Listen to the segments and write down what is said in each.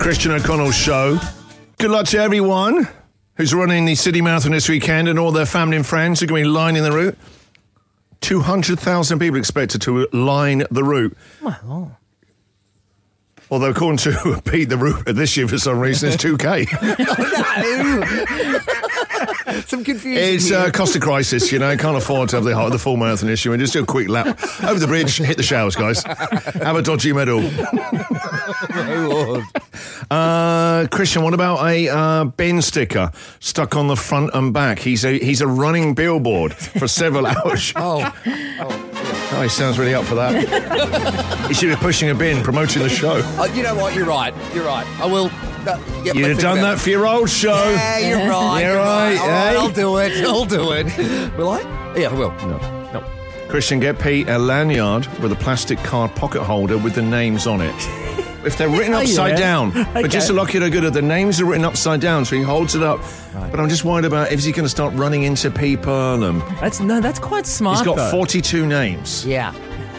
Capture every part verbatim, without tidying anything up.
Christian O'Connell Show. Good luck to everyone who's running the City Marathon this weekend and all their family and friends who are going to be lining the route. two hundred thousand people expected to line the route. Wow. Although, according to Pete, the route this year, for some reason, is two K. Some confusion. It's a uh, cost of crisis, you know. Can't afford to have the, the full marathon issue. And just do a quick lap over the bridge, hit the showers, guys. Have a dodgy medal. uh, Christian, what about a uh, bin sticker stuck on the front and back? He's a he's a running billboard for several hours. Oh. Oh. Oh, he sounds really up for that. He should be pushing a bin, promoting the show. Uh, you know what? You're right. You're right. I will. Uh, You'd have done that for your old show. Yeah, you're right. You're you're right. right. All right, eh? I'll do it. I'll do it. Will I? Yeah, I will. No. No. Christian, get Pete a lanyard with a plastic card pocket holder with the names on it. If they're written upside yeah. down, Okay. but just to look at it good, the names are written upside down, so he holds it up. Right. But I'm just worried about, is he going to start running into people? And That's no, that's quite smart. he's got though. forty-two names. Yeah.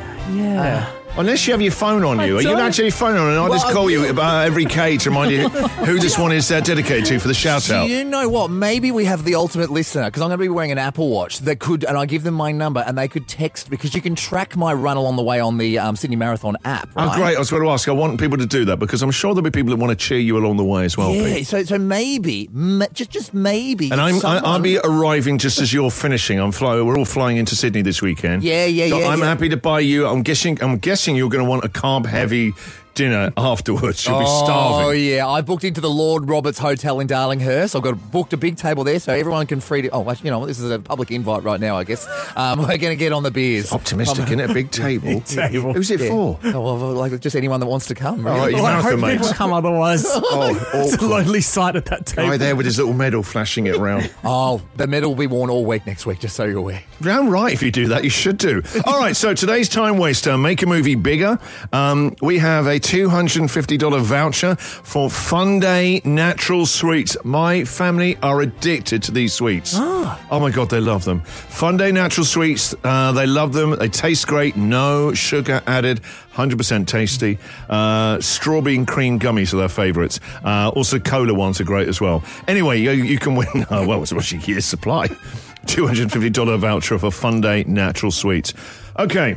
Yeah. Unless you have your phone on I you. Are you don't. actually your phone on? And I'll Well, just call you about every K to remind you who this one is uh, dedicated to for the shout Do out. you know what? Maybe we have the ultimate listener, because I'm going to be wearing an Apple Watch that could, and I give them my number, and they could text, because you can track my run along the way on the um, Sydney Marathon app. Right? Oh, great. I was going to ask. I want people to do that because I'm sure there'll be people that want to cheer you along the way as well, Yeah, Pete. so so maybe, m- just just maybe. And I'm, I, someone- I'll be arriving just as you're finishing. I'm fly, We're all flying into Sydney this weekend. Yeah, yeah, so yeah, I'm yeah. happy to buy you. I'm guessing. I'm guessing you're going to want a carb-heavy dinner afterwards. You'll be starving. Oh, yeah. I booked into the Lord Roberts Hotel in Darlinghurst. I've got booked a big table there so everyone can free to... Oh, actually, you know, this is a public invite right now, I guess. Um, we're going to get on the beers. Optimistic, isn't it? A big table. table. Who's it Yeah. for? Oh, well, like just anyone that wants to come. All right, Really. you Well, I marathon hope mates. people come otherwise. Oh, It's a awkward. lonely sight at that table. Guy there with his little medal flashing it around. Oh, the medal will be worn all week next week, just so you're aware. Damn right, if you do that, you should do. All right, so today's time waster, make a movie bigger. Um, we have a two hundred fifty dollars voucher for Fun Day Natural Sweets. My family are addicted to these sweets. Ah. Oh my God, they love them. Fun Day Natural Sweets, uh, they love them. They taste great, no sugar added, one hundred percent tasty. Uh, strawberry and cream gummies are their favourites. Uh, also, cola ones are great as well. Anyway, you, you can win, uh, well, it's a year's supply. two hundred fifty dollars voucher for Fun Day Natural Sweets. Okay.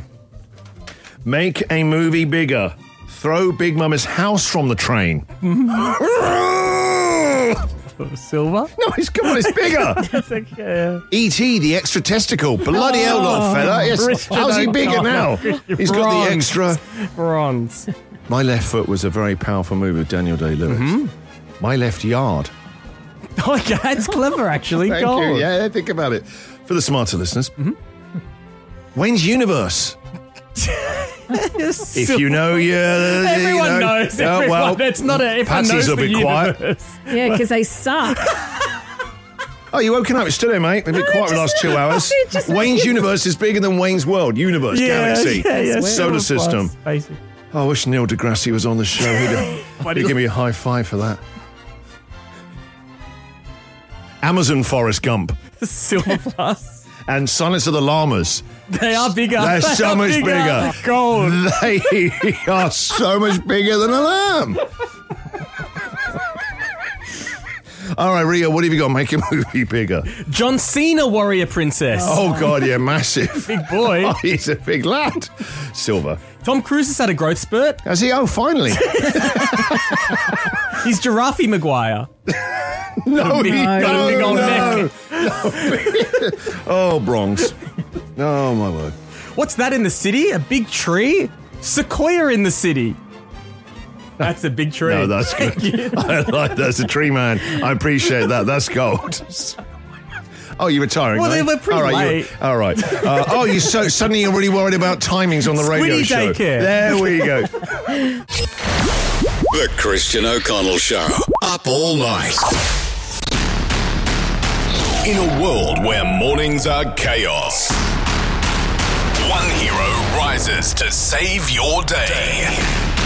Make a movie bigger. Throw Big Mama's house from the train. Silver? No, it's come on, it's bigger. It's like, yeah. E T, the extra testicle. Bloody hell, little fella. Yes. Christian How's he bigger now? O'Connell. He's got the Bronze. extra. Bronze. My Left Foot was a very powerful movie with Daniel Day-Lewis. Mm-hmm. My Left Yard. Okay, that's clever, actually. Thank Gold. you. Yeah, think about it. For the smarter listeners. Wayne's Universe. If you know, yeah, Everyone you know, knows. Oh, Everyone. well, It's not a. Everyone Patsy's knows a the bit quiet. universe. Yeah, because they suck. Oh, you woken up? It's still there, mate. They've been quiet for the last two hours. it just- Wayne's Universe is bigger than Wayne's World. Universe, Yeah, galaxy, yeah, yeah. solar Silver system. plus, basically. Oh, I wish Neil deGrasse was on the show. He'd, he'd give me a high five for that. Amazon Forrest Gump Silver plus. and Silence of the Llamas. They are bigger. They're They so are much bigger. Gold. They are so much bigger than a lamb. All right, Rio, what have you got? Make a movie bigger. John Cena, Warrior Princess. Oh, God, yeah, massive. Big boy. Oh, he's a big lad. Silver. Tom Cruise has had a growth spurt. Has he? Oh, finally. He's Giraffe Maguire. No, big- he, got a no, big old no. neck. Oh, Bronx. Oh, my word. What's that in the city? A big tree? Sequoia in the city. That's a big tree. No, that's good. I like that's a tree man. I appreciate that. That's gold. Oh, you're retiring. Well, are you? they were pretty all right, late. you're- All right. Uh, oh, you so suddenly you're really worried about timings on the radio Squiddy show. daycare. There we go. The Christian O'Connell Show. Up all night. In a world where mornings are chaos, one hero rises to save your day.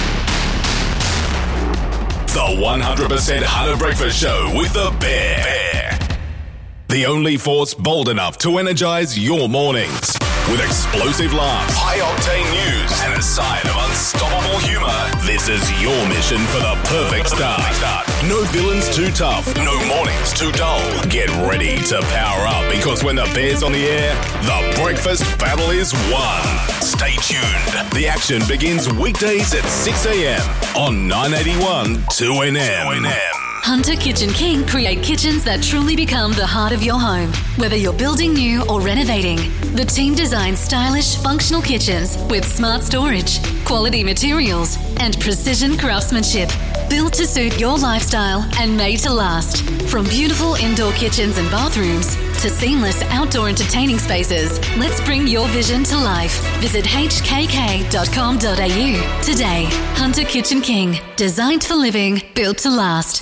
The one hundred percent Hunter Breakfast Show with the Bear. Bear. The only force bold enough to energize your mornings. With explosive laughs, high-octane news, and a side of unstoppable humour, this is your mission for the perfect start. No villains too tough, no mornings too dull. Get ready to power up, because when the bear's on the air, the breakfast battle is won. Stay tuned. The action begins weekdays at six a.m. on nine eighty-one two N M. Hunter Kitchen King create kitchens that truly become the heart of your home. Whether you're building new or renovating, the team designs stylish, functional kitchens with smart storage, quality materials, and precision craftsmanship. Built to suit your lifestyle and made to last. From beautiful indoor kitchens and bathrooms to seamless outdoor entertaining spaces, let's bring your vision to life. Visit h k k dot com dot a u today. Hunter Kitchen King, designed for living, built to last.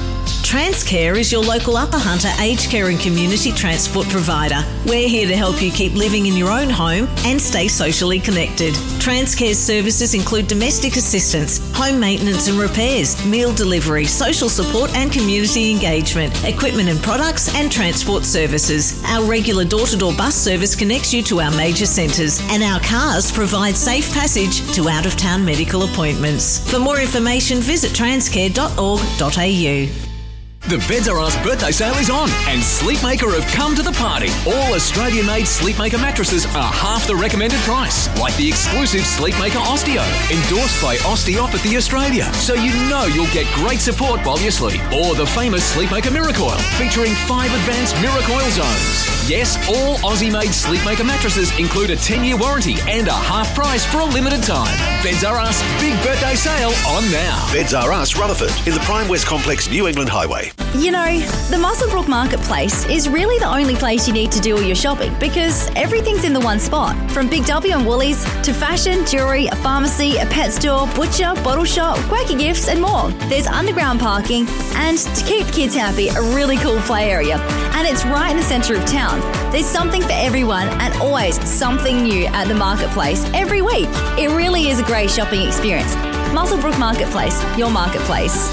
Transcare is your local Upper Hunter aged care and community transport provider. We're here to help you keep living in your own home and stay socially connected. Transcare's services include domestic assistance, home maintenance and repairs, meal delivery, social support and community engagement, equipment and products, and transport services. Our regular door-to-door bus service connects you to our major centres, and our cars provide safe passage to out-of-town medical appointments. For more information, visit transcare dot org dot a u. The Beds R Us birthday sale is on, and Sleepmaker have come to the party. All Australian-made Sleepmaker mattresses are half the recommended price, like the exclusive Sleepmaker Osteo, endorsed by Osteopathy Australia, so you know you'll get great support while you sleep. Or the famous Sleepmaker Miracoil, featuring five advanced Miracoil zones. Yes, all Aussie-made Sleepmaker mattresses include a ten-year warranty and a half price for a limited time. Beds R Us big birthday sale on now. Beds R Us, Rutherford, in the Prime West Complex, New England Highway. You know, the Muswellbrook Marketplace is really the only place you need to do all your shopping, because everything's in the one spot. From Big W and Woolies to fashion, jewellery, a pharmacy, a pet store, butcher, bottle shop, quirky gifts and more. There's underground parking and, to keep kids happy, a really cool play area. And it's right in the centre of town. There's something for everyone and always something new at the Marketplace every week. It really is a great shopping experience. Muswellbrook Marketplace, your marketplace.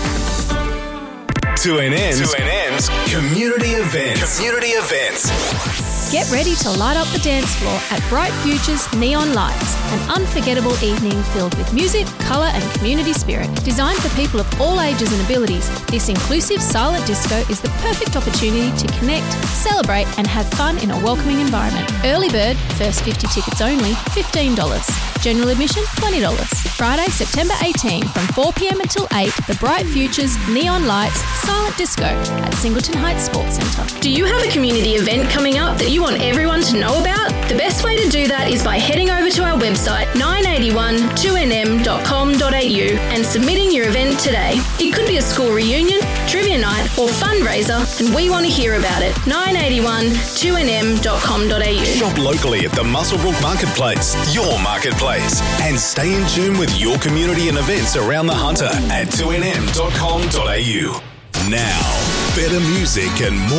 two N N's, two N N's community events. Community events. Get ready to light up the dance floor at Bright Futures Neon Lights, an unforgettable evening filled with music, colour and community spirit. Designed for people of all ages and abilities, this inclusive silent disco is the perfect opportunity to connect, celebrate and have fun in a welcoming environment. Early bird, first fifty tickets only, fifteen dollars. General admission, twenty dollars. Friday, September eighteenth from four p.m. until eight, the Bright Futures Neon Lights Silent Disco at Singleton Heights Sports Centre. Do you have a community event coming up that you want everyone to know about? The best way to do that is by heading over to our website nine eighty-one two n m dot com dot a u and submitting your event today. It could be a school reunion, trivia night or fundraiser, and we want to hear about it. nine eighty-one two n m dot com dot a u. Shop locally at the Muswellbrook Marketplace, your marketplace, and stay in tune with your community and events around the Hunter at two n m dot com dot a u. Now, better music and more